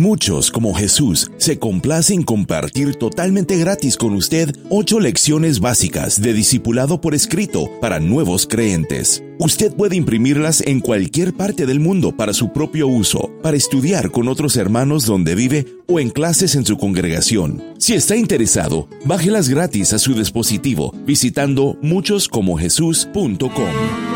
Muchos, como Jesús, se complace en compartir totalmente gratis con usted 8 lecciones básicas de discipulado por escrito para nuevos creyentes. Usted puede imprimirlas en cualquier parte del mundo para su propio uso, para estudiar con otros hermanos donde vive o en clases en su congregación. Si está interesado, bájelas gratis a su dispositivo visitando muchoscomojesus.com.